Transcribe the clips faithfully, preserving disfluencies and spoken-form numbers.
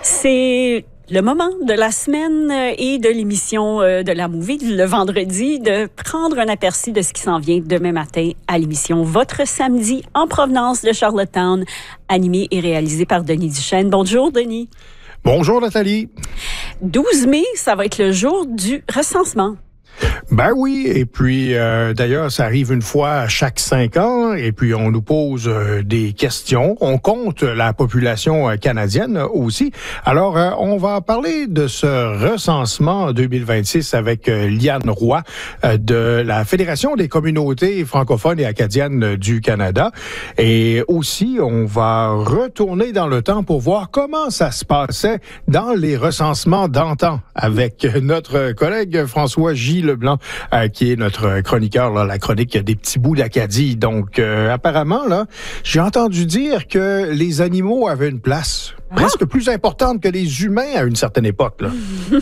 C'est le moment de la semaine et de l'émission de la Movie, le vendredi, de prendre un aperçu de ce qui s'en vient demain matin à l'émission Votre Samedi en provenance de Charlottetown, animée et réalisée par Denis Duchesne. Bonjour, Denis. Bonjour, Nathalie. douze mai, ça va être le jour du recensement. Ben oui, et puis euh, d'ailleurs, ça arrive une fois à chaque cinq ans, et puis on nous pose euh, des questions. On compte la population euh, canadienne aussi. Alors, euh, on va parler de ce recensement deux mille vingt-six avec euh, Liane Roy euh, de la Fédération des communautés francophones et acadiennes du Canada. Et aussi, on va retourner dans le temps pour voir comment ça se passait dans les recensements d'antan avec notre collègue François J. Leblanc, euh, qui est notre chroniqueur, là, la chronique des petits bouts d'Acadie. Donc, euh, apparemment, là, j'ai entendu dire que les animaux avaient une place ah. presque plus importante que les humains à une certaine époque. Là.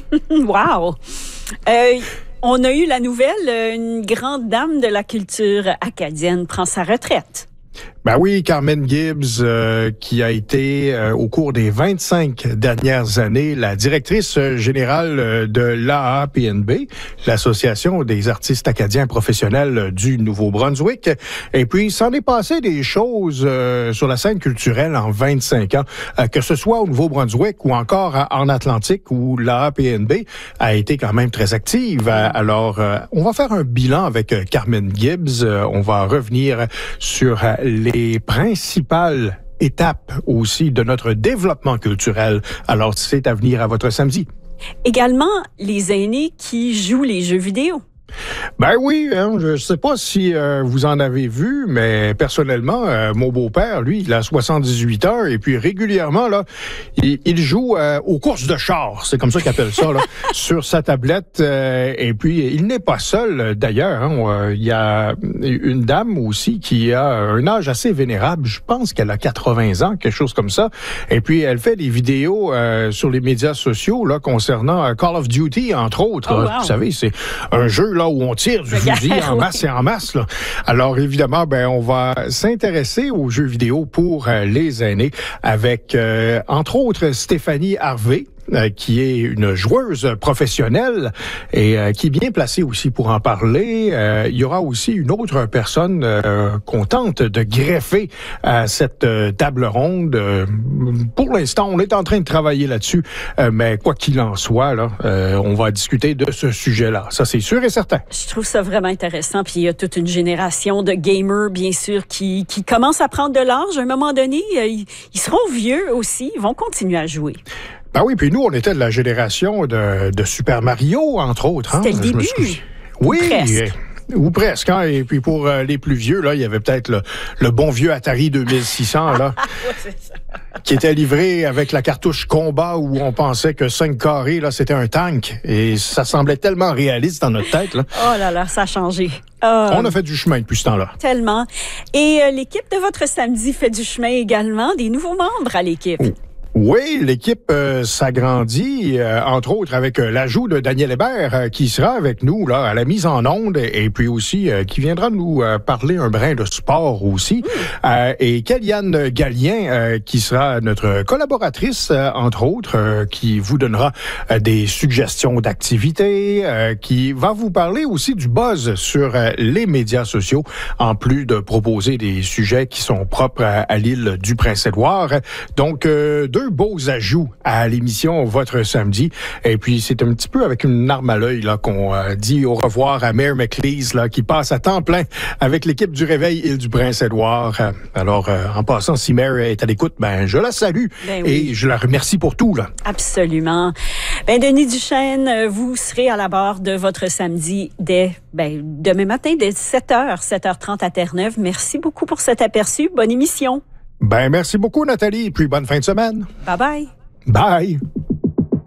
Wow! Euh, on a eu la nouvelle, une grande dame de la culture acadienne prend sa retraite. Ben oui, Carmen Gibbs, euh, qui a été, euh, au cours des vingt-cinq dernières années, la directrice générale de l'A A P N B, l'Association des artistes acadiens professionnels du Nouveau-Brunswick. Et puis, s'en est passé des choses euh, sur la scène culturelle en vingt-cinq ans, euh, que ce soit au Nouveau-Brunswick ou encore à, en Atlantique, où l'A A P N B a été quand même très active. Alors, euh, on va faire un bilan avec Carmen Gibbs. Euh, on va revenir sur euh, les les principales étapes aussi de notre développement culturel. Alors, c'est à venir à votre samedi. Également, les aînés qui jouent les jeux vidéo. Ben oui, hein, je sais pas si euh, vous en avez vu, mais personnellement, euh, mon beau-père, lui, il a soixante-dix-huit heures et puis régulièrement, là, il, il joue euh, aux courses de chars, c'est comme ça qu'il appelle ça, là, sur sa tablette. Euh, et puis, il n'est pas seul, d'ailleurs. Hein, euh, il y a une dame aussi qui a un âge assez vénérable. Je pense qu'elle a quatre-vingts ans, quelque chose comme ça. Et puis, elle fait des vidéos euh, sur les médias sociaux là concernant euh, Call of Duty, entre autres. Oh, là. wow. Vous savez, c'est un jeu là où on tire du fusil en masse et en masse. Là. Alors, évidemment, ben on va s'intéresser aux jeux vidéo pour euh, les aînés avec, euh, entre autres, Stéphanie Harvey, Euh, qui est une joueuse professionnelle et euh, qui est bien placée aussi pour en parler. Euh, il y aura aussi une autre personne euh, qu'on tente de greffer à cette euh, table ronde. Euh, pour l'instant, on est en train de travailler là-dessus, euh, mais quoi qu'il en soit, là, euh, on va discuter de ce sujet-là. Ça, c'est sûr et certain. Je trouve ça vraiment intéressant. Puis il y a toute une génération de gamers, bien sûr, qui, qui commencent à prendre de l'âge. À un moment donné, ils, ils seront vieux aussi. Ils vont continuer à jouer. Ben oui, puis nous, on était de la génération de, de Super Mario, entre autres. C'était hein? le début. Oui, presque. Ou presque. Hein? Et puis pour euh, les plus vieux, là, il y avait peut-être le, le bon vieux Atari deux mille six cents, là, ouais, c'est ça. qui était livré avec la cartouche combat où on pensait que cinq carrés, là, c'était un tank. Et ça semblait tellement réaliste dans notre tête. Là. Oh là là, ça a changé. Euh, on a fait du chemin depuis ce temps-là. Tellement. Et euh, l'équipe de votre samedi fait du chemin également, des nouveaux membres à l'équipe. Oh. Oui, l'équipe euh, s'agrandit, euh, entre autres avec euh, l'ajout de Daniel Hébert euh, qui sera avec nous là à la mise en onde et puis aussi euh, qui viendra nous euh, parler un brin de sport aussi. Mmh. Euh, et Kellyanne Gallien euh, qui sera notre collaboratrice, euh, entre autres, euh, qui vous donnera euh, des suggestions d'activités, euh, qui va vous parler aussi du buzz sur euh, les médias sociaux, en plus de proposer des sujets qui sont propres à, à l'île du Prince-Édouard. Donc, euh, deux beaux ajouts à l'émission Votre Samedi. Et puis, c'est un petit peu avec une arme à l'œil là qu'on euh, dit au revoir à Mère McLeese, là, qui passe à temps plein avec l'équipe du Réveil Île du Prince-Édouard. Alors, euh, en passant, si Mère est à l'écoute, ben, je la salue ben oui. et je la remercie pour tout, là. Absolument. Ben, Denis Duchesne, vous serez à la barre de Votre Samedi dès, ben, demain matin, dès sept heures, sept heures trente à Terre-Neuve. Merci beaucoup pour cet aperçu. Bonne émission. Ben, merci beaucoup, Nathalie, puis bonne fin de semaine. Bye bye. Bye.